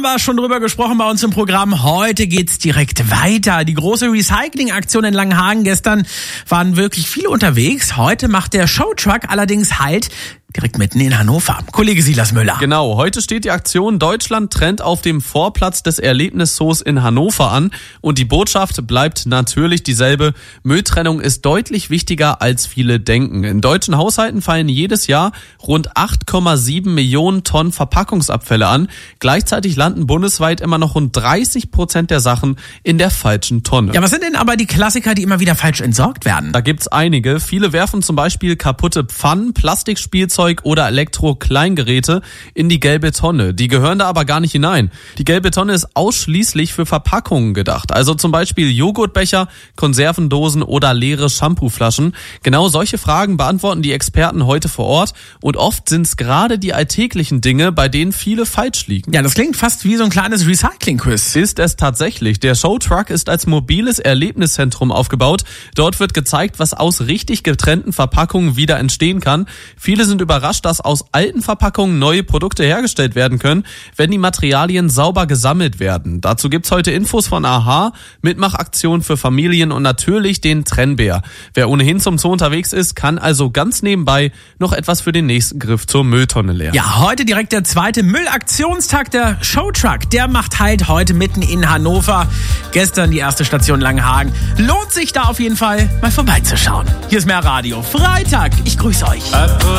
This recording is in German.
wir schon drüber gesprochen bei uns im Programm. Heute geht's direkt weiter. Die große Recycling-Aktion in Langenhagen. Gestern waren wirklich viele unterwegs. Heute macht der Showtruck allerdings Halt direkt mitten in Hannover. Kollege Silas Müller. Genau, heute steht die Aktion Deutschland trennt auf dem Vorplatz des Erlebniszoos in Hannover an. Und die Botschaft bleibt natürlich dieselbe. Mülltrennung ist deutlich wichtiger, als viele denken. In deutschen Haushalten fallen jedes Jahr rund 8,7 Millionen Tonnen Verpackungsabfälle an. Gleichzeitig landen bundesweit immer noch rund 30% der Sachen in der falschen Tonne. Ja, was sind denn aber die Klassiker, die immer wieder falsch entsorgt werden? Da gibt's einige. Viele werfen zum Beispiel kaputte Pfannen, Plastikspielzeug oder Elektro-Kleingeräte in die gelbe Tonne. Die gehören da aber gar nicht hinein. Die gelbe Tonne ist ausschließlich für Verpackungen gedacht. Also zum Beispiel Joghurtbecher, Konservendosen oder leere Shampooflaschen. Genau solche Fragen beantworten die Experten heute vor Ort. Und oft sind es gerade die alltäglichen Dinge, bei denen viele falsch liegen. Ja, das klingt fast wie so ein kleines Recycling-Quiz. Ist es tatsächlich. Der Showtruck ist als mobiles Erlebniszentrum aufgebaut. Dort wird gezeigt, was aus richtig getrennten Verpackungen wieder entstehen kann. Viele sind überrascht, dass aus alten Verpackungen neue Produkte hergestellt werden können, wenn die Materialien sauber gesammelt werden. Dazu gibt's heute Infos von AHA, Mitmachaktion für Familien und natürlich den Trennbär. Wer ohnehin zum Zoo unterwegs ist, kann also ganz nebenbei noch etwas für den nächsten Griff zur Mülltonne lernen. Ja, heute direkt der zweite Müllaktionstag. Der Showtruck, der macht Halt heute mitten in Hannover. Gestern die erste Station Langenhagen. Lohnt sich da auf jeden Fall mal vorbeizuschauen. Hier ist mehr Radio. Freitag. Ich grüße euch.